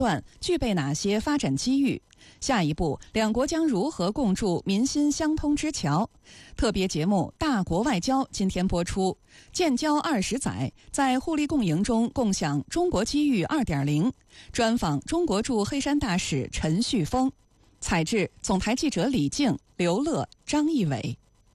段具备哪些发展机遇？下一步，两国将如何共筑民心相通之桥？特别节目《大国外交》今天播出，建交20载，在互利共赢中共享中国机遇2.0，专访中国驻黑山大使陈旭峰，采制总台记者李静、刘乐、张义伟。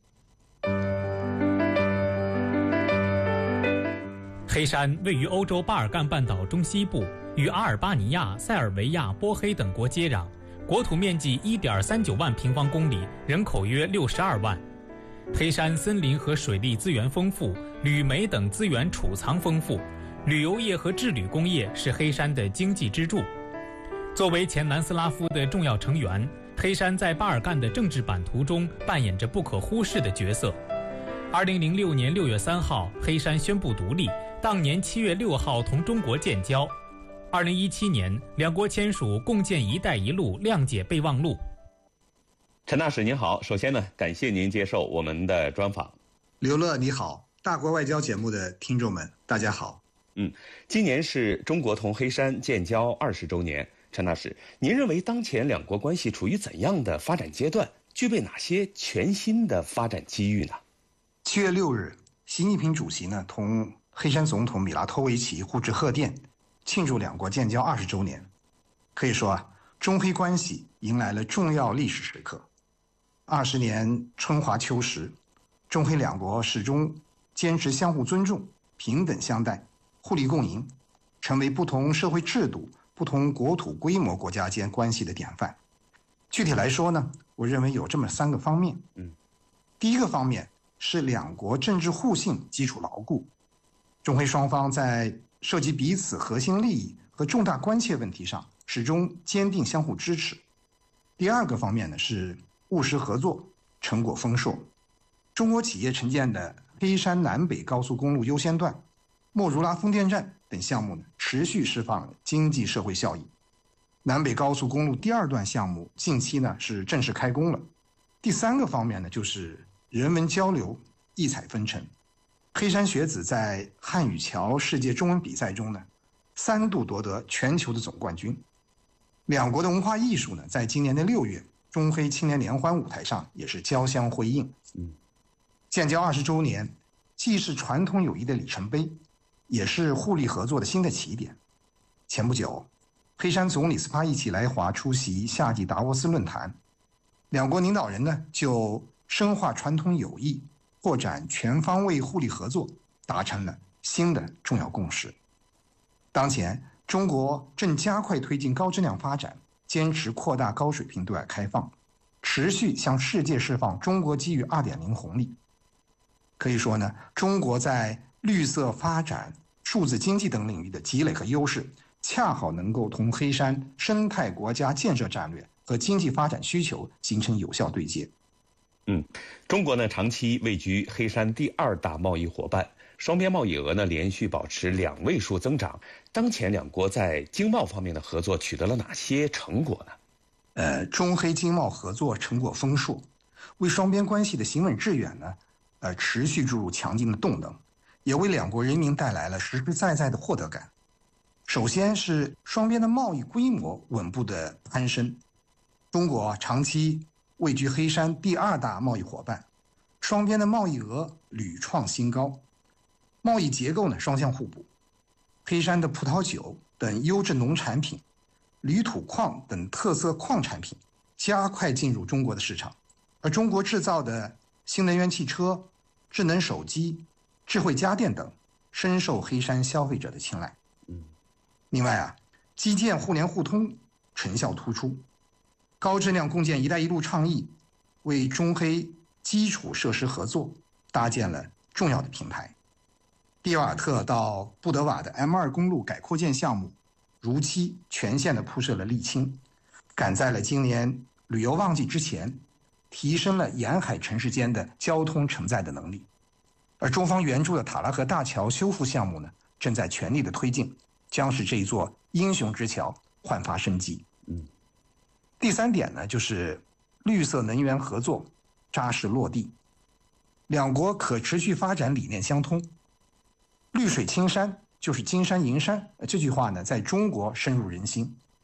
黑山位于欧洲巴尔干半岛中西部，与阿尔巴尼亚、塞尔维亚、波黑等国接壤，国土面积1.39万平方公里，人口约62万。黑山森林和水利资源丰富，铝煤等资源储藏丰富，旅游业和制铝工业是黑山的经济支柱。作为前南斯拉夫的重要成员，黑山在巴尔干的政治版图中扮演着不可忽视的角色。2006年6月3号，黑山宣布独立，当年7月6号同中国建交。2017年，两国签署共建“一带一路”谅解备忘录。 陈大使您好，首先呢，感谢您接受我们的专访。 刘乐你好，大国外交节目的听众们，大家好。 今年是中国同黑山建交20周年。陈大使，您认为当前两国关系处于怎样的发展阶段？具备哪些全新的发展机遇呢 ？7月6日，习近平主席呢同黑山总统米拉托维奇互致贺电，庆祝两国建交20周年。可以说中黑关系迎来了重要历史时刻。20年春华秋实，中黑两国始终坚持相互尊重、平等相待、互利共赢，成为不同社会制度、不同国土规模国家间关系的典范。具体来说呢，我认为有这么3个方面。第一个方面是两国政治互信基础牢固，中黑双方在涉及彼此核心利益和重大关切问题上始终坚定相互支持。第二个方面呢是务实合作，成果丰硕。中国企业承建的黑山南北高速公路优先段、莫如拉风电站等项目呢，持续释放经济社会效益。南北高速公路第2段项目近期呢是正式开工了。第3个方面呢就是人文交流，异彩纷呈。黑山学子在汉语桥世界中文比赛中呢3度夺得全球的总冠军。两国的文化艺术呢，在今年的6月，中黑青年联欢舞台上也是交相辉映。建交20周年，既是传统友谊的里程碑，也是互利合作的新的起点。前不久，黑山总理斯帕伊奇来华出席夏季达沃斯论坛，两国领导人呢就深化传统友谊、拓展全方位互利合作达成了新的重要共识。当前，中国正加快推进高质量发展，坚持扩大高水平对外开放，持续向世界释放中国机遇2.0红利。可以说呢，中国在绿色发展、数字经济等领域的积累和优势，恰好能够同黑山生态国家建设战略和经济发展需求形成有效对接。 中国呢长期位居黑山第2大贸易伙伴，双边贸易额呢连续保持2位数增长。当前两国在经贸方面的合作取得了哪些成果呢？ 中黑经贸合作成果丰硕，为双边关系的行稳致远呢，持续注入强劲的动能，也为两国人民带来了实实在在的获得感。首先是双边的贸易规模稳步的攀升，中国长期位居黑山第2大贸易伙伴，双边的贸易额屡创新高，贸易结构呢双向互补。黑山的葡萄酒等优质农产品、铝土矿等特色矿产品加快进入中国的市场，而中国制造的新能源汽车、智能手机、智慧家电等深受黑山消费者的青睐。另外基建互联互通成效突出，高质量共建“一带一路”倡议为中黑基础设施合作搭建了重要的平台。蒂瓦尔特到布德瓦的 M2 公路改扩建项目如期全线的铺设了沥青，赶在了今年旅游旺季之前，提升了沿海城市间的交通承载的能力。而中方援助的塔拉河大桥修复项目呢，正在全力的推进，将使这一座英雄之桥焕发生机。第3点呢，就是绿色能源合作扎实落地，两国可持续发展理念相通。绿水青山就是金山银山，这句话呢，在中国深入人心。